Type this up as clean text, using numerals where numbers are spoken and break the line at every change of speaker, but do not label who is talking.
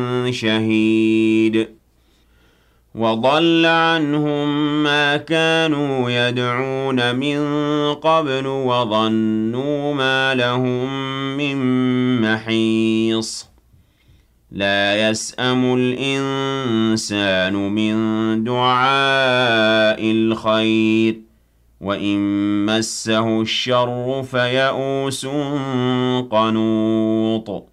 شهيد وضل عنهم ما كانوا يدعون من قبل وظنوا ما لهم من محيص لا يسأم الإنسان من دعاء الخير وإن مسه الشر فيئوس قنوط